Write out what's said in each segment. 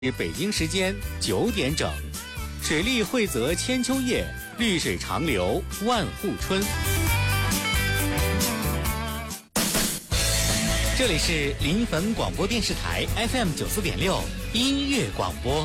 北京时间9点整，水利惠泽千秋叶，绿水长流万户春。这里是临汾广播电视台 FM 94.6音乐广播。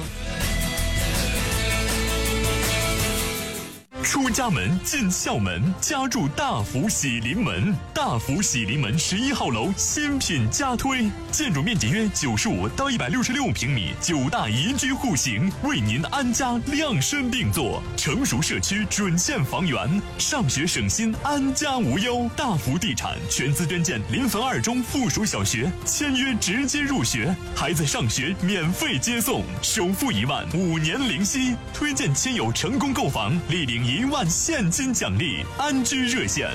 出家门进校门，家住大福喜临门。大福喜临门11号楼新品加推，建筑面积约95到166平米，9大宜居户型，为您安家量身定做。成熟社区准现房源，上学省心，安家无忧。大福地产全资捐建临汾2中附属小学，签约直接入学，孩子上学免费接送，首付1万，5年零息。推荐亲友成功购房，立领1万现金奖励。安居热线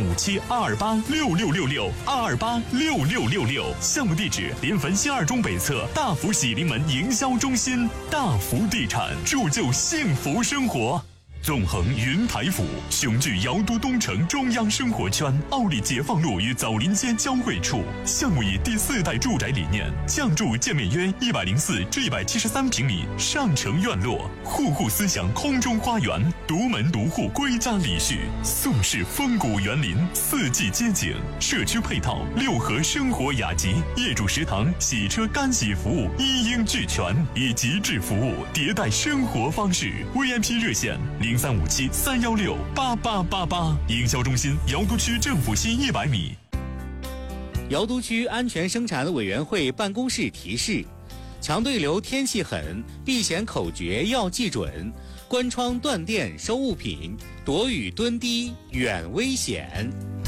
0357-228-6666，228-6666。项目地址：临汾新2中北侧大福喜临门营销中心。大福地产，铸就幸福生活。纵横云台府，雄踞瑶都东城中央生活圈，奥利解放路与枣林街交汇处。项目以第4代住宅理念，降筑建面约104至173平米上城院落，户户思想空中花园，独门独户归家礼序，宋式风骨园林，4季街景，社区配套6合生活雅集，业主食堂、洗车干洗服务一应俱全，以极致服务迭代生活方式。VIP 热线0357-316-8888。营销中心：瑶都区政府西100米。 瑶都区安全生产委员会办公室提示：强对流天气狠，避险口诀要记准，关窗断电收物品，躲雨蹲低远危险。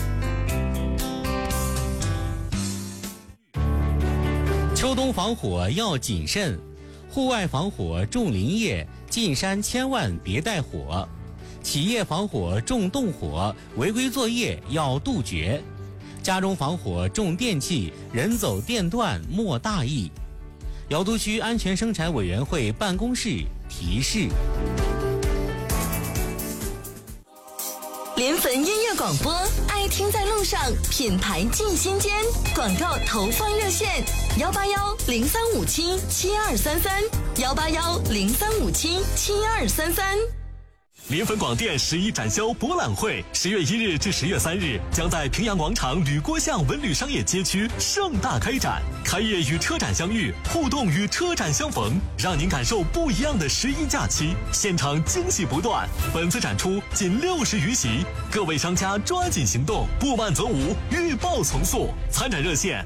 秋冬防火要谨慎，户外防火重林业，进山千万别带火。企业防火重动火，违规作业要杜绝。家中防火重电器，人走电断莫大意。瑶都区安全生产委员会办公室提示。 临汾音乐广播，爱听在路上，品牌进心间。广告投放热线：181-0357-7233，181-0357-7233。 临汾广电11展销博览会10月1日至10月3日将在平阳广场吕郭巷文旅商业街区盛大开展，开业与车展相遇，互动与车展相逢，让您感受不一样的11假期，现场惊喜不断。本次展出仅60余席，各位商家抓紧行动，不慢则无，预报从速。参展热线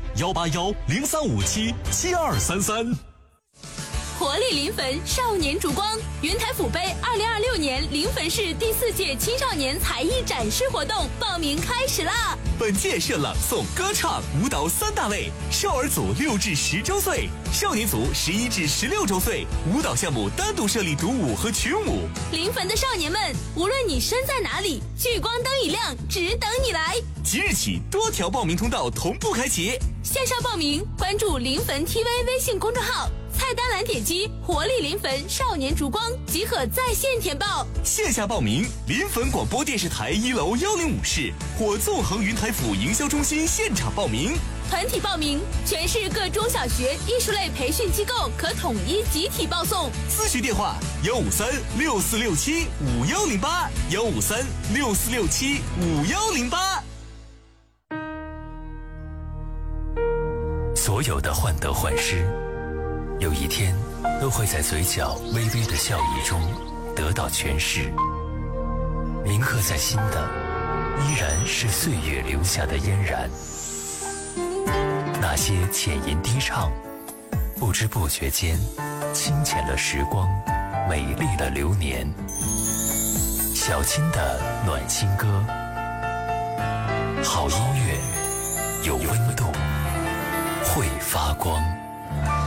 181-0357-7233。 活力临汾少年烛光云台府杯2026年临汾市第4届青少年才艺展示活动报名开始啦！ 本届设朗诵、歌唱、舞蹈3大类，少儿组6至10周岁，少年组11至16周岁，舞蹈项目单独设立独舞和群舞。 临汾的少年们，无论你身在哪里，聚光灯一亮，只等你来。 即日起，多条报名通道同步开启。 线上报名，关注临汾 TV 微信公众号，菜单栏点击活力临汾少年烛光即可在线填报。 线下报名，临汾广播电视台1楼105室或纵横云台府营销中心现场报名。 团体报名，全市各中小学艺术类培训机构可统一集体报送。 咨询电话153-6467-5108，153-6467-5108。 所有的患得患失，有一天都会在嘴角微微的笑意中得到诠释。铭刻在心的，依然是岁月留下的嫣然。那些浅吟低唱，不知不觉间清浅了时光，美丽了流年。小青的暖心歌，好音乐有温度，会发光。